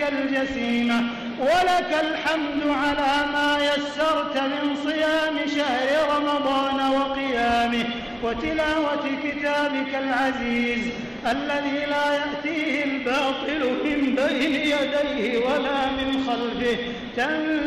الجسيمة ولك الحمد على ما يسرت من صيام شهر رمضان وقيامه وتلاوة كتابك العزيز الذي لا يأتيه الباطل من بين يديه ولا من خلفه